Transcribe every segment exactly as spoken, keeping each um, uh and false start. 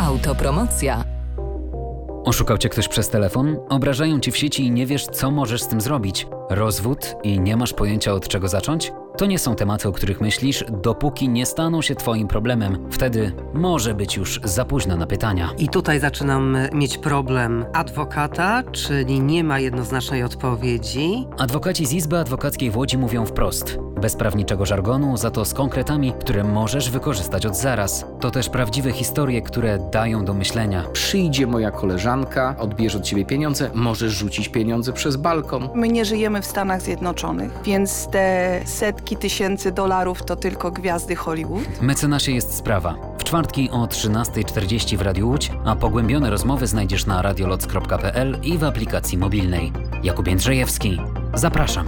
Autopromocja. Oszukał cię ktoś przez telefon? Obrażają ci w sieci i nie wiesz, co możesz z tym zrobić? Rozwód i nie masz pojęcia, od czego zacząć? To nie są tematy, o których myślisz, dopóki nie staną się twoim problemem. Wtedy może być już za późno na pytania. I tutaj zaczynam mieć problem adwokata, czyli nie ma jednoznacznej odpowiedzi. Adwokaci z Izby Adwokackiej w Łodzi mówią wprost. Bez prawniczego żargonu, za to z konkretami, które możesz wykorzystać od zaraz. To też prawdziwe historie, które dają do myślenia. Przyjdzie moja koleżanka, odbierze od ciebie pieniądze, możesz rzucić pieniądze przez balkon. My nie żyjemy w Stanach Zjednoczonych, więc te setki tysięcy dolarów to tylko gwiazdy Hollywood. Mecenasie jest sprawa. W czwartki o trzynasta czterdzieści w Radiu Łódź, a pogłębione rozmowy znajdziesz na radioloc kropka p l i w aplikacji mobilnej. Jakub Jędrzejewski. Zapraszam.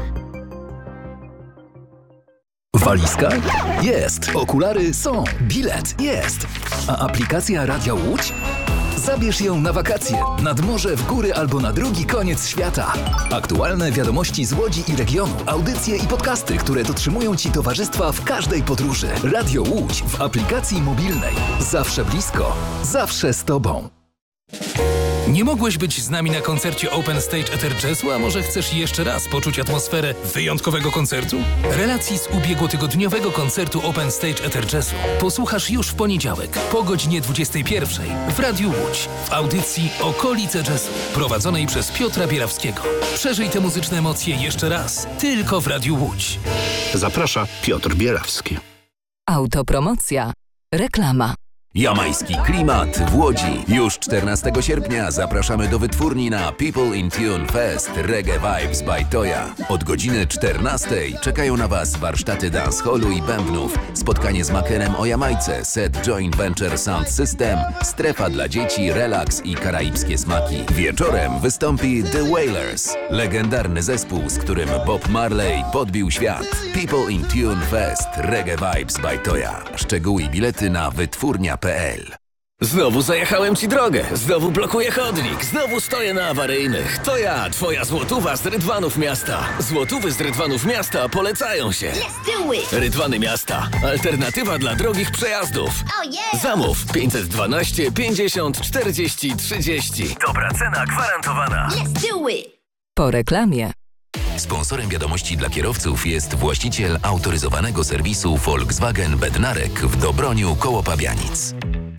Walizka? Jest. Okulary są. Bilet? Jest. A aplikacja Radia Łódź? Zabierz ją na wakacje, nad morze, w góry albo na drugi koniec świata. Aktualne wiadomości z Łodzi i regionu, audycje i podcasty, które dotrzymują Ci towarzystwa w każdej podróży. Radio Łódź w aplikacji mobilnej. Zawsze blisko, zawsze z Tobą. Nie mogłeś być z nami na koncercie Open Stage Ether Jazzu, a może chcesz jeszcze raz poczuć atmosferę wyjątkowego koncertu? Relacji z ubiegłotygodniowego koncertu Open Stage Ether Jazzu posłuchasz już w poniedziałek po godzinie dwudziestej pierwszej w Radiu Łódź w audycji Okolice Jazzu prowadzonej przez Piotra Bierawskiego. Przeżyj te muzyczne emocje jeszcze raz, tylko w Radiu Łódź. Zaprasza Piotr Bierawski. Autopromocja. Reklama. Jamajski klimat w Łodzi. Już czternastego sierpnia zapraszamy do wytwórni na People in Tune Fest Reggae Vibes by Toya. Od godziny czternastej czekają na Was warsztaty dancehallu i bębnów, spotkanie z makerem o Jamajce, set Joint Venture Sound System, strefa dla dzieci, relaks i karaibskie smaki. Wieczorem wystąpi The Wailers, legendarny zespół, z którym Bob Marley podbił świat. People in Tune Fest Reggae Vibes by Toya. Szczegóły i bilety na wytwórnia kropka p l. Znowu zajechałem Ci drogę, znowu blokuję chodnik, znowu stoję na awaryjnych. To ja, Twoja złotówa z Rydwanów Miasta. Złotówy z Rydwanów Miasta polecają się. Rydwany Miasta. Alternatywa dla drogich przejazdów. Zamów pięćset dwanaście pięćdziesiąt czterdzieści trzydzieści. Dobra cena gwarantowana. Po reklamie. Sponsorem wiadomości dla kierowców jest właściciel autoryzowanego serwisu Volkswagen Bednarek w Dobroniu koło Pabianic.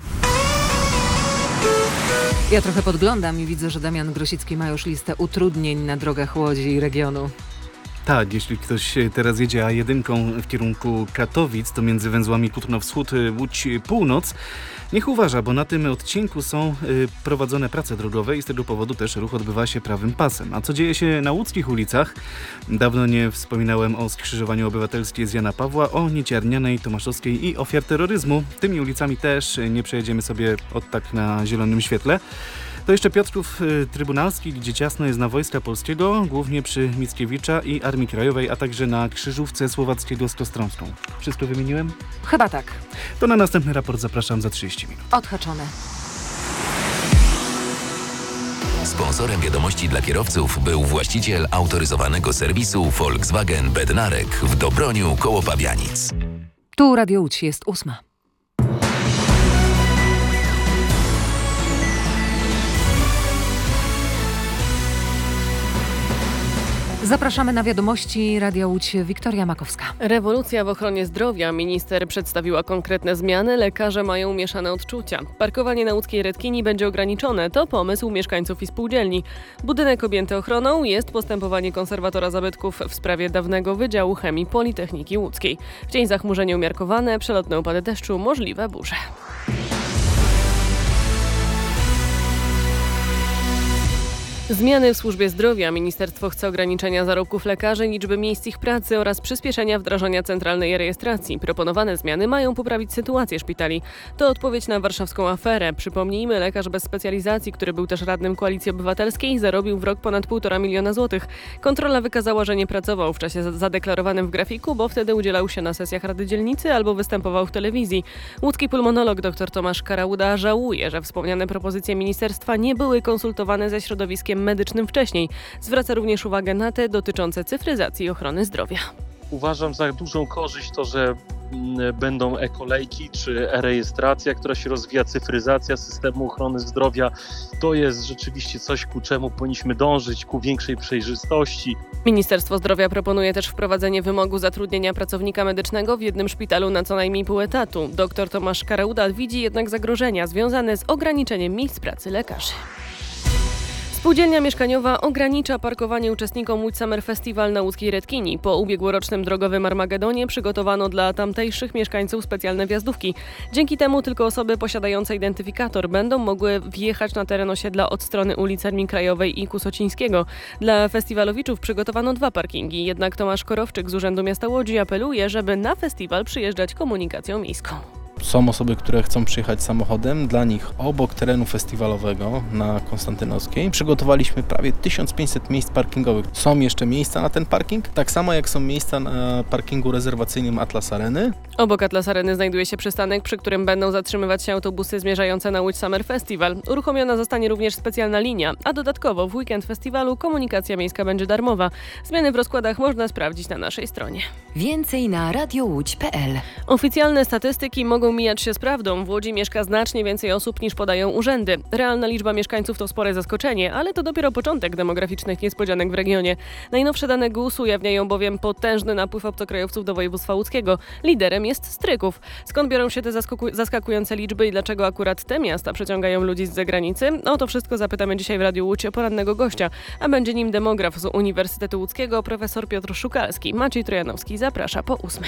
Ja trochę podglądam i widzę, że Damian Grosicki ma już listę utrudnień na drogach Łodzi i regionu. Tak, jeśli ktoś teraz jedzie A jeden w kierunku Katowic, to między węzłami Kutno-Wschód, Łódź Północ, niech uważa, bo na tym odcinku są y, prowadzone prace drogowe i z tego powodu też ruch odbywa się prawym pasem. A co dzieje się na łódzkich ulicach? Dawno nie wspominałem o skrzyżowaniu obywatelskim z Jana Pawła, o Nieciarnianej, Tomaszowskiej i ofiar terroryzmu. Tymi ulicami też nie przejedziemy sobie od tak na zielonym świetle. To jeszcze Piotrków y, Trybunalski, gdzie ciasno jest na Wojska Polskiego, głównie przy Mickiewicza i Armii Krajowej, a także na krzyżówce Słowackiego z Kostrąską. Wszystko wymieniłem? Chyba tak. To na następny raport zapraszam za trzydzieści minut. Odhaczone. Sponsorem wiadomości dla kierowców był właściciel autoryzowanego serwisu Volkswagen Bednarek w Dobroniu koło Pabianic. Tu Radio Łódź, jest ósma. Zapraszamy na wiadomości Radia Łódź. Wiktoria Makowska. Rewolucja w ochronie zdrowia. Minister przedstawiła konkretne zmiany. Lekarze mają mieszane odczucia. Parkowanie na łódzkiej Redkini będzie ograniczone. To pomysł mieszkańców i spółdzielni. Budynek objęty ochroną. Jest postępowanie konserwatora zabytków w sprawie dawnego Wydziału Chemii Politechniki Łódzkiej. W dzień zachmurzenie umiarkowane, przelotne upady deszczu, możliwe burze. Zmiany w służbie zdrowia. Ministerstwo chce ograniczenia zarobków lekarzy, liczby miejsc ich pracy oraz przyspieszenia wdrażania centralnej rejestracji. Proponowane zmiany mają poprawić sytuację szpitali. To odpowiedź na warszawską aferę. Przypomnijmy, lekarz bez specjalizacji, który był też radnym Koalicji Obywatelskiej, zarobił w rok ponad półtora miliona złotych. Kontrola wykazała, że nie pracował w czasie zadeklarowanym w grafiku, bo wtedy udzielał się na sesjach Rady Dzielnicy albo występował w telewizji. Łódzki pulmonolog dr Tomasz Karauda żałuje, że wspomniane propozycje ministerstwa nie były konsultowane ze środowiskiem medycznym wcześniej. Zwraca również uwagę na te dotyczące cyfryzacji ochrony zdrowia. uważam za dużą korzyść to, że będą ekolejki czy e-rejestracja, która się rozwija, cyfryzacja systemu ochrony zdrowia. To jest rzeczywiście coś, ku czemu powinniśmy dążyć, ku większej przejrzystości. Ministerstwo Zdrowia proponuje też wprowadzenie wymogu zatrudnienia pracownika medycznego w jednym szpitalu na co najmniej pół etatu. Doktor Tomasz Karauda widzi jednak zagrożenia związane z ograniczeniem miejsc pracy lekarzy. Spółdzielnia mieszkaniowa ogranicza parkowanie uczestnikom Łódź Summer Festival na łódzkiej Redkini. Po ubiegłorocznym drogowym Armagedonie przygotowano dla tamtejszych mieszkańców specjalne wjazdówki. Dzięki temu tylko osoby posiadające identyfikator będą mogły wjechać na teren osiedla od strony ulic Armii Krajowej i Kusocińskiego. Dla festiwalowiczów przygotowano dwa parkingi, jednak Tomasz Korowczyk z Urzędu Miasta Łodzi apeluje, żeby na festiwal przyjeżdżać komunikacją miejską. Są osoby, które chcą przyjechać samochodem. Dla nich obok terenu festiwalowego na Konstantynowskiej przygotowaliśmy prawie tysiąc pięćset miejsc parkingowych. Są jeszcze miejsca na ten parking, tak samo jak są miejsca na parkingu rezerwacyjnym Atlas Areny. Obok Atlas Areny znajduje się przystanek, przy którym będą zatrzymywać się autobusy zmierzające na Łódź Summer Festival. Uruchomiona zostanie również specjalna linia, a dodatkowo w weekend festiwalu komunikacja miejska będzie darmowa. Zmiany w rozkładach można sprawdzić na naszej stronie. Więcej na radiołódź kropka pe el. Oficjalne statystyki mogą mijać się z prawdą. W Łodzi mieszka znacznie więcej osób niż podają urzędy. Realna liczba mieszkańców to spore zaskoczenie, ale to dopiero początek demograficznych niespodzianek w regionie. Najnowsze dane G U S ujawniają bowiem potężny napływ obcokrajowców do województwa łódzkiego. Liderem jest Stryków. Skąd biorą się te zaskaku- zaskakujące liczby i dlaczego akurat te miasta przyciągają ludzi z zagranicy? O to wszystko zapytamy dzisiaj w Radiu Łódź porannego gościa, a będzie nim demograf z Uniwersytetu Łódzkiego, profesor Piotr Szukalski. Maciej Trojanowski zaprasza po ósmej.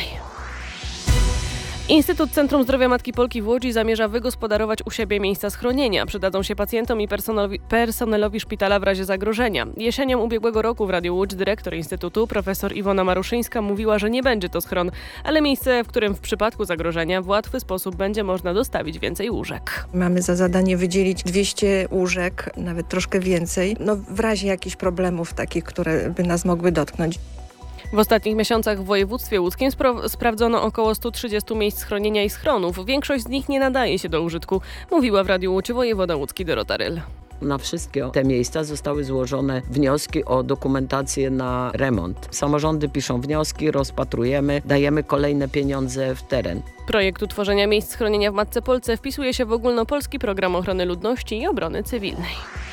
Instytut Centrum Zdrowia Matki Polki w Łodzi zamierza wygospodarować u siebie miejsca schronienia. Przydadzą się pacjentom i personelowi, personelowi szpitala w razie zagrożenia. Jesienią ubiegłego roku w Radiu Łódź dyrektor Instytutu, profesor Iwona Maruszyńska, mówiła, że nie będzie to schron, ale miejsce, w którym w przypadku zagrożenia w łatwy sposób będzie można dostawić więcej łóżek. Mamy za zadanie wydzielić dwieście łóżek, nawet troszkę więcej, no w razie jakichś problemów takich, które by nas mogły dotknąć. W ostatnich miesiącach w województwie łódzkim spra- sprawdzono około sto trzydzieści miejsc schronienia i schronów. Większość z nich nie nadaje się do użytku, mówiła w Radiu Łódź wojewoda łódzki Dorota Ryl. Na wszystkie te miejsca zostały złożone wnioski o dokumentację na remont. Samorządy piszą wnioski, rozpatrujemy, dajemy kolejne pieniądze w teren. Projekt utworzenia miejsc schronienia w Matce Polce wpisuje się w ogólnopolski program ochrony ludności i obrony cywilnej.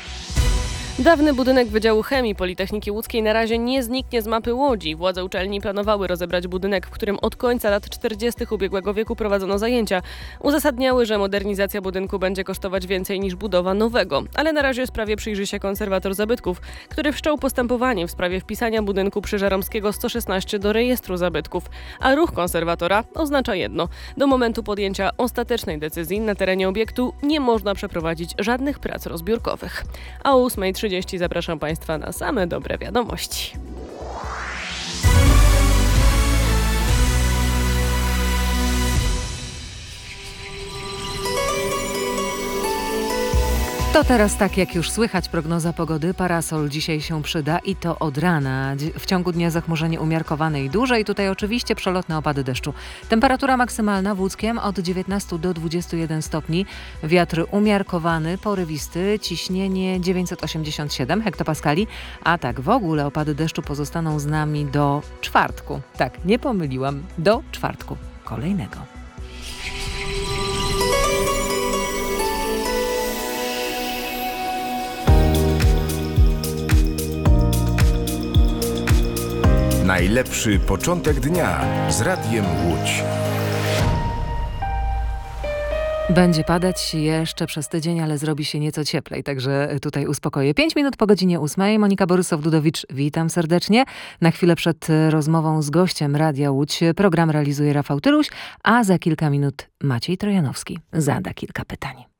Dawny budynek Wydziału Chemii Politechniki Łódzkiej na razie nie zniknie z mapy Łodzi. Władze uczelni planowały rozebrać budynek, w którym od końca lat czterdziestych ubiegłego wieku prowadzono zajęcia. Uzasadniały, że modernizacja budynku będzie kosztować więcej niż budowa nowego. Ale na razie sprawie przyjrzy się konserwator zabytków, który wszczął postępowanie w sprawie wpisania budynku przy Żeromskiego sto szesnaście do rejestru zabytków. A ruch konserwatora oznacza jedno. Do momentu podjęcia ostatecznej decyzji na terenie obiektu nie można przeprowadzić żadnych prac rozbiórkowych. A o ósmej trzydzieści zapraszam Państwa na same dobre wiadomości. To teraz tak jak już słychać, prognoza pogody, parasol dzisiaj się przyda i to od rana. W ciągu dnia zachmurzenie umiarkowane i duże i tutaj oczywiście przelotne opady deszczu. Temperatura maksymalna w Łódzkiem od dziewiętnastu do dwudziestu jeden stopni. Wiatr umiarkowany, porywisty, ciśnienie dziewięćset osiemdziesiąt siedem hektopaskali, a tak w ogóle opady deszczu pozostaną z nami do czwartku. Tak, nie pomyliłam, do czwartku kolejnego. Najlepszy początek dnia z Radiem Łódź. Będzie padać jeszcze przez tydzień, ale zrobi się nieco cieplej, także tutaj uspokoję. Pięć minut po godzinie ósmej. Monika Borysow-Dudowicz, witam serdecznie. Na chwilę przed rozmową z gościem Radia Łódź program realizuje Rafał Tyluś, a za kilka minut Maciej Trojanowski zada kilka pytań.